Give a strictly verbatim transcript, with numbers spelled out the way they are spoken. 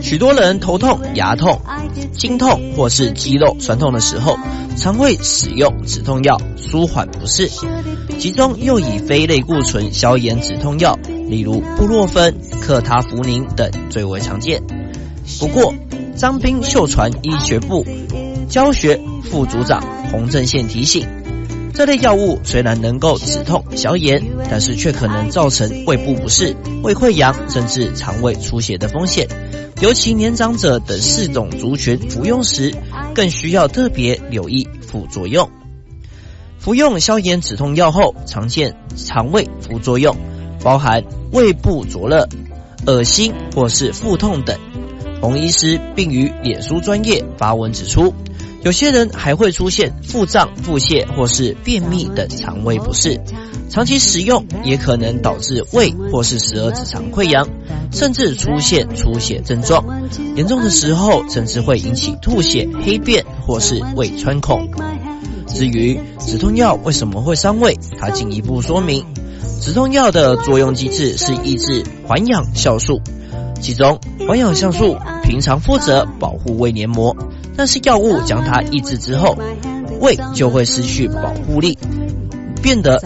许多人头痛、牙痛、经痛或是肌肉酸痛的时候，常会使用止痛药舒缓不适，其中又以非类固醇消炎止痛药，例如布洛芬、克他福宁等最为常见。不过，彰滨秀传医学部教学副组长洪正宪提醒，这类药物虽然能够止痛消炎，但是却可能造成胃部不适、胃溃疡甚至肠胃出血的风险。尤其年长者等四种族群服用时，更需要特别留意副作用。服用消炎止痛药后，常见肠胃副作用包含胃部灼热、恶心或是腹痛等。洪医师并于脸书专页发文指出，有些人还会出现腹胀、腹泻或是便秘等肠胃不适，长期食用也可能导致胃或是十二指肠溃疡，甚至出现出血症状，严重的时候甚至会引起吐血、黑便或是胃穿孔。至于止痛药为什么会伤胃，他进一步说明，止痛药的作用机制是抑制环氧酵素，其中环氧酵素平常负责保护胃黏膜，但是药物将它抑制之后，胃就会失去保护力，变得